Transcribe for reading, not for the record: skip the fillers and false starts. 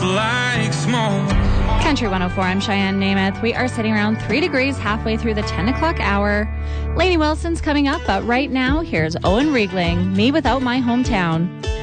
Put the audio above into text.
like smoke. Country 104, I'm Cheyenne Namath. We are sitting around 3 degrees halfway through the 10 o'clock hour. Lainey Wilson's coming up, but right now, here's Owen Riegling, Me Without My Hometown.